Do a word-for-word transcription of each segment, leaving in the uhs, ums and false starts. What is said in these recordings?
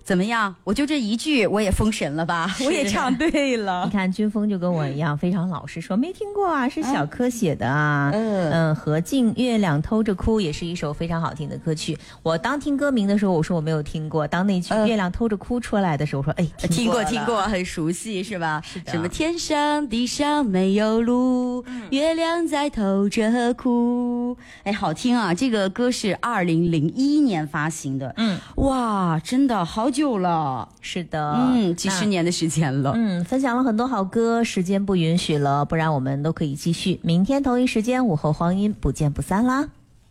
怎么样？我就这一句，我也封神了吧？我也唱对了。 你看军峰就跟我一样，非常老实说没听过啊，是小柯写的啊。嗯嗯，何静《月亮偷着哭》也是一首非常好听的歌曲。我当听歌名的时候，我说我没有听过。当那句《月亮偷着哭》出来的时候，我说哎， 听过听过，很熟悉是吧？ 是的。 什么天上地上没有路，嗯、月亮在偷着哭。哎，好听啊！这个歌是二零零一年发行的。嗯，哇，真的好久了。 是的， 嗯，几十年的时间了。 嗯，分享了很多好歌，时间不允许了，不然我们都可以继续。明天同一时间，午后黄阴，不见不散啦。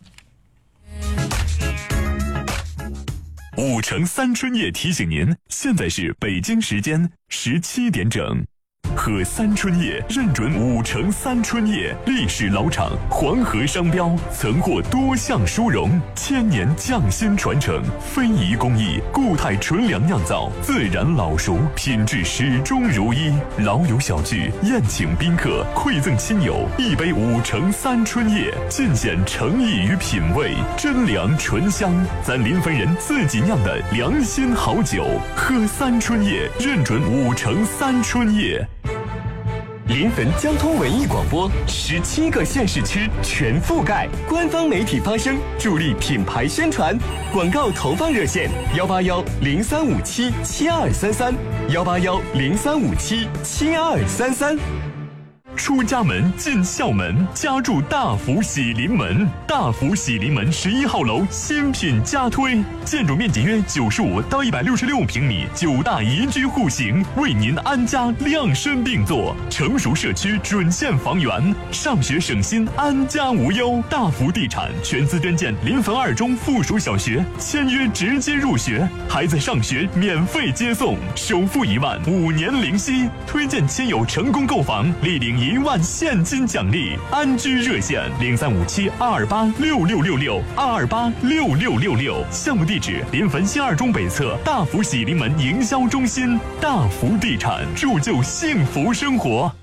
五城三春夜提醒您，现在是北京时间十七点整。喝三春叶认准五城三春叶，历史老厂，黄河商标，曾获多项殊荣，千年匠心传承，非遗工艺，固态纯粮酿造，自然老熟，品质始终如一。老友小聚，宴请宾客，馈赠亲友，一杯五城三春叶，尽显诚意与品味，真粮醇香，咱临汾人自己酿的良心好酒。喝三春叶认准五城三春叶。 临汾交通文艺广播，十七个县市区全覆盖，官方媒体发声，助力品牌宣传。广告投放热线：幺八幺零三五七七二三三，幺八幺零三五七七二三三。 出家门进校门，家住大福喜临门。大福喜临门十一号楼新品加推，建筑面积约九十五到一百六十六平米，九大宜居户型，为您安家量身定做。成熟社区准现房源，上学省心，安家无忧。大福地产全资捐建临汾二中附属小学，签约直接入学，孩子上学免费接送，首付一万，五年零息。推荐亲友成功购房，立领一万现金奖励。安居热线零三五七二二八六六六六二二八六六六六。项目地址：临汾新二中北侧大福喜临门营销中心。大福地产，铸就幸福生活。